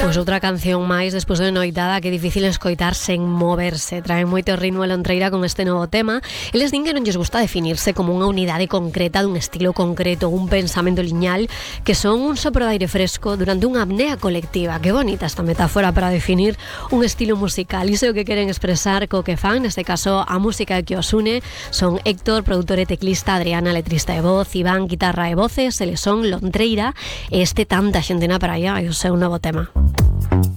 Pois outra canción máis despois de noitada que é difícil escoitar sen moverse. Traen moito ritmo a Lontreira con este novo tema. Eles din que non lles gusta definirse como unha unidade concreta dun estilo concreto, un pensamento liñal, que son un sopro de aire fresco durante unha apnea colectiva. Que bonita esta metáfora para definir un estilo musical. Iso é o que queren expresar co que fan, neste caso a música que os une. Son Héctor, produtor e teclista, Adriana, letrista e voz, Iván, guitarra e voces, eles son Lontreira e este Tanta xente na praia é o seu novo tema.